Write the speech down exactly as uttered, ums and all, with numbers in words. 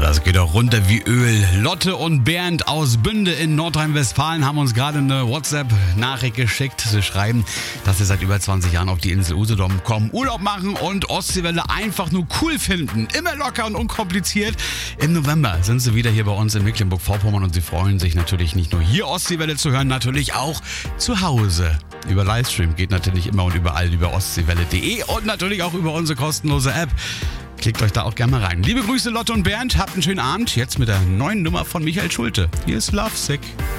Das geht auch runter wie Öl. Lotte und Bernd aus Bünde in Nordrhein-Westfalen haben uns gerade eine WhatsApp-Nachricht geschickt. Sie schreiben, dass sie seit über zwanzig Jahren auf die Insel Usedom kommen, Urlaub machen und Ostseewelle einfach nur cool finden. Immer locker und unkompliziert. Im November sind sie wieder hier bei uns in Mecklenburg-Vorpommern und sie freuen sich natürlich nicht nur hier Ostseewelle zu hören, natürlich auch zu Hause. Über Livestream geht natürlich immer und überall über ostseewelle punkt de und natürlich auch über unsere kostenlose App. Klickt euch da auch gerne mal rein. Liebe Grüße Lotte und Bernd, habt einen schönen Abend. Jetzt mit der neuen Nummer von Michael Schulte. Hier ist Lovesick.